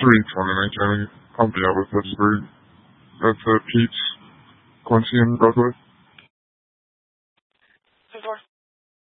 3:29, Jamie. I'll be out with this 3. That's Pete's, Quincy, and Broadway.